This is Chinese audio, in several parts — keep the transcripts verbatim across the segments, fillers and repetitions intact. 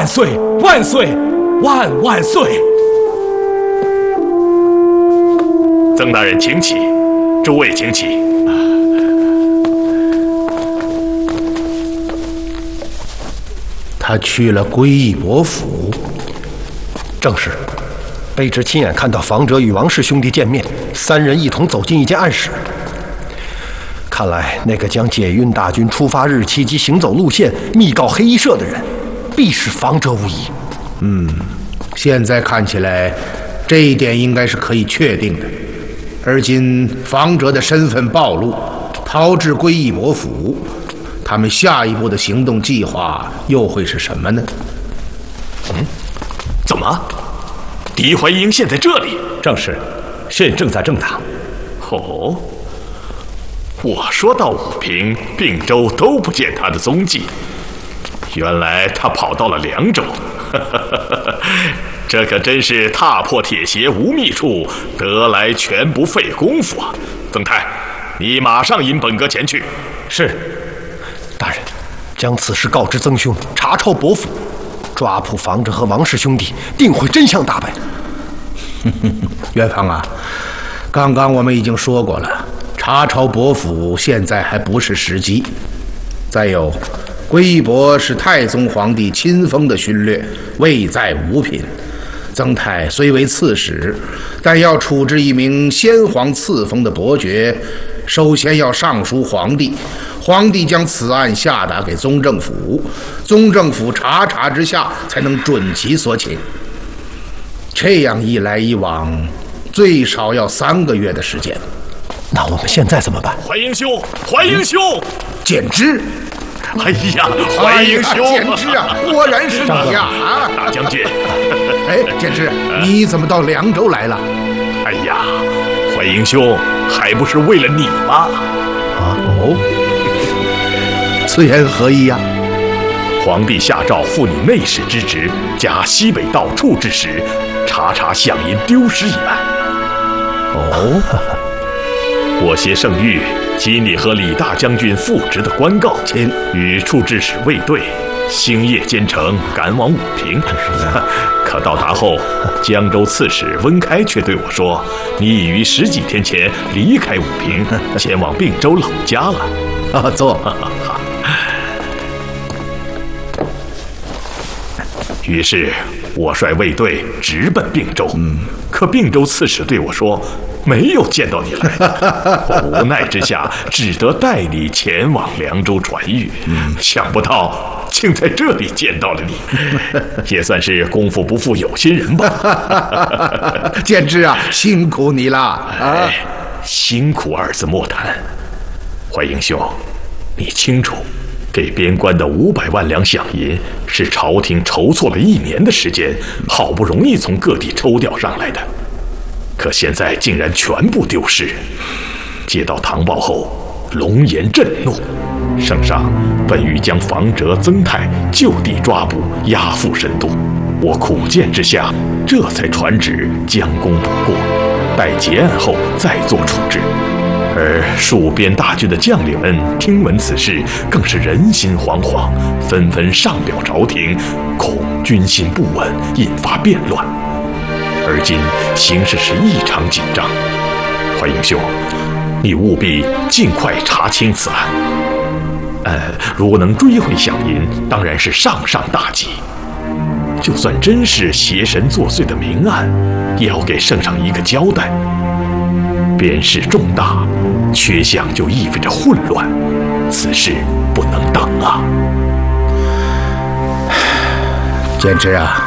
岁万岁万万岁！ 曾大人请起，诸位请起。 他去了归义伯府。 正是，卑职亲眼看到房哲与王氏兄弟见面，三人一同走进一间暗室。看来那个将解运大军出发日期及行走路线密告黑衣社的人，必是房哲无疑。 嗯，现在看起来，这一点应该是可以确定的。而今房哲的身份暴露，逃至归义伯府，他们下一步的行动计划又会是什么呢？ 嗯，怎么？狄怀英现在这里？ 正是，现正在正堂。 哦，我说到武平、并州都不见他的踪迹，原来他跑到了凉州。这可真是踏破铁鞋无觅处，得来全不费功夫啊！曾太，你马上引本阁前去。 是， 大人，将此事告知曾兄，查抄伯府，抓捕房哲和王氏兄弟，定会真相大白。 元芳啊，刚刚我们已经说过了，查抄伯府现在还不是时机。再有，归义伯是太宗皇帝亲封的勋略，位在五品。曾太虽为刺史，但要处置一名先皇赐封的伯爵，首先要上书皇帝，皇帝将此案下达给宗正府，宗正府查查之下才能准其所请。这样一来一往，最少要三个月的时间。 那我们现在怎么办？ 怀英兄，怀英兄， 简之。 哎呀，怀英兄， 简之啊，果然是你呀！啊， 大将军。 哎，简之，你怎么到凉州来了？ 哎呀，怀英兄，还不是为了你吗？ 啊哦，此言何意呀？ 皇帝下诏复你内史之职，加西北道处之使，查查饷银丢失一案。 哦， 我携圣谕及你和李大将军复职的官告， 请与处置使卫队星夜兼程赶往武平。可到达后，江州刺史温开却对我说，你已于十几天前离开武平，前往并州老家了。 啊，坐。 于是我率卫队直奔并州。嗯，可并州刺史对我说，没有见到你来。我无奈之下，只得带你前往凉州传谕。嗯，想不到竟在这里见到了你，也算是功夫不负有心人吧。 简之啊，辛苦你了啊！ 哎，辛苦二字莫谈。怀英兄，你清楚，给边关的五百万两饷银是朝廷筹措了一年的时间，好不容易从各地抽调上来的，可现在竟然全部丢失。接到唐报后，龙颜震怒，圣上本欲将房哲、曾泰就地抓捕，押赴神都。我苦谏之下，这才传旨将功补过，待结案后再做处置。而戍边大军的将领们听闻此事，更是人心惶惶，纷纷上表朝廷，恐军心不稳，引发变乱。而今形势是异常紧张，怀英兄，你务必尽快查清此案。呃，如果能追回饷银，当然是上上大吉。就算真是邪神作祟的明案，也要给圣上一个交代。边事重大，缺饷就意味着混乱，此事不能等啊！ 简之啊，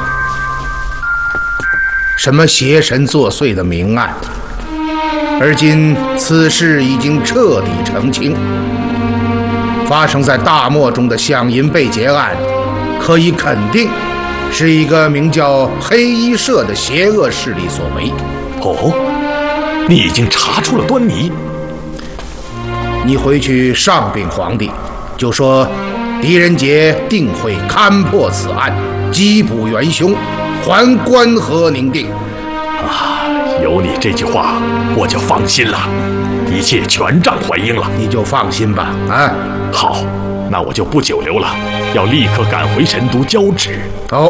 什么邪神作祟的明案？而今此事已经彻底澄清，发生在大漠中的饷银被劫案，可以肯定是一个名叫黑衣社的邪恶势力所为。 哦，你已经查出了端倪。 你回去上禀皇帝，就说狄仁杰定会勘破此案，缉捕元凶，还关河宁定。 啊，有你这句话，我就放心了，一切全仗怀英了。 你就放心吧。啊， 好，那我就不久留了，要立刻赶回神都交旨。 哦。